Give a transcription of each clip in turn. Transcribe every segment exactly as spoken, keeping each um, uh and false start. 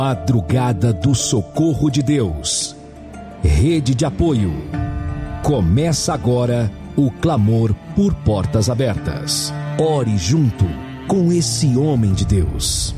Madrugada do Socorro de Deus. Rede de apoio. Começa agora o clamor por portas abertas. Ore junto com esse homem de Deus.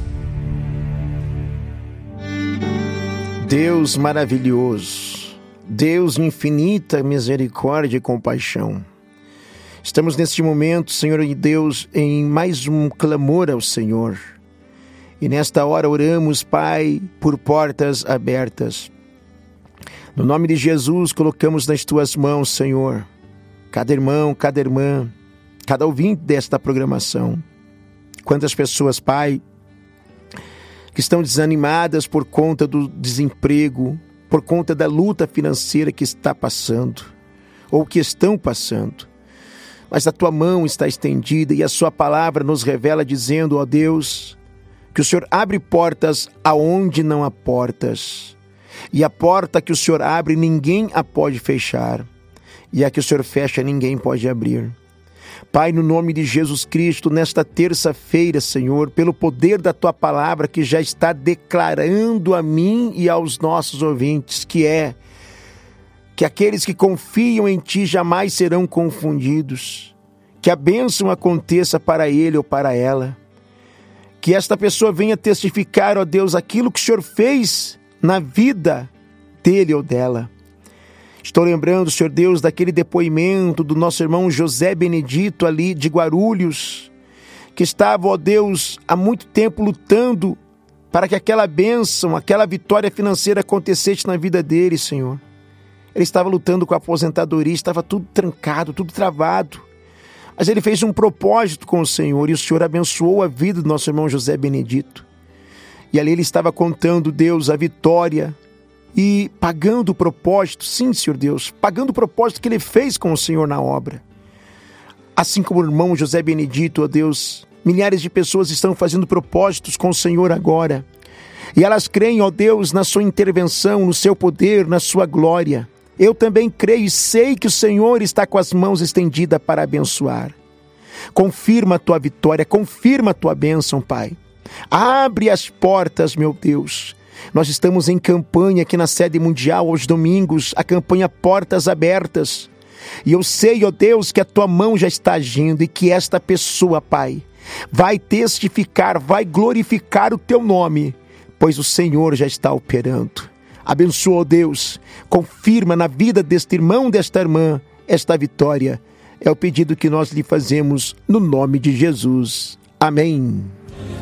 Deus maravilhoso, Deus de infinita misericórdia e compaixão. Estamos neste momento, Senhor e Deus, em mais um clamor ao Senhor. E nesta hora oramos, Pai, por portas abertas. No nome de Jesus, colocamos nas Tuas mãos, Senhor, cada irmão, cada irmã, cada ouvinte desta programação. Quantas pessoas, Pai, que estão desanimadas por conta do desemprego, por conta da luta financeira que está passando, ou que estão passando. Mas a Tua mão está estendida e a Sua palavra nos revela dizendo, ó Deus, que o Senhor abre portas aonde não há portas. E a porta que o Senhor abre, ninguém a pode fechar. E a que o Senhor fecha, ninguém pode abrir. Pai, no nome de Jesus Cristo, nesta terça-feira, Senhor, pelo poder da Tua palavra que já está declarando a mim e aos nossos ouvintes, que é que aqueles que confiam em Ti jamais serão confundidos, que a bênção aconteça para ele ou para ela, que esta pessoa venha testificar, ó Deus, aquilo que o Senhor fez na vida dele ou dela. Estou lembrando, Senhor Deus, daquele depoimento do nosso irmão José Benedito ali de Guarulhos, que estava, ó Deus, há muito tempo lutando para que aquela bênção, aquela vitória financeira acontecesse na vida dele, Senhor. Ele estava lutando com a aposentadoria, estava tudo trancado, tudo travado. Mas ele fez um propósito com o Senhor e o Senhor abençoou a vida do nosso irmão José Benedito. E ali ele estava contando, Deus, a vitória e pagando o propósito, sim, Senhor Deus, pagando o propósito que ele fez com o Senhor na obra. Assim como o irmão José Benedito, ó Deus, milhares de pessoas estão fazendo propósitos com o Senhor agora. E elas creem, ó Deus, na sua intervenção, no seu poder, na sua glória. Eu também creio e sei que o Senhor está com as mãos estendidas para abençoar. Confirma a Tua vitória, confirma a Tua bênção, Pai. Abre as portas, meu Deus. Nós estamos em campanha aqui na sede mundial aos domingos, a campanha Portas Abertas. E eu sei, ó Deus, que a Tua mão já está agindo e que esta pessoa, Pai, vai testificar, vai glorificar o Teu nome, pois o Senhor já está operando. Abençoa, ó Deus, confirma na vida deste irmão, desta irmã, esta vitória. É o pedido que nós lhe fazemos no nome de Jesus. Amém.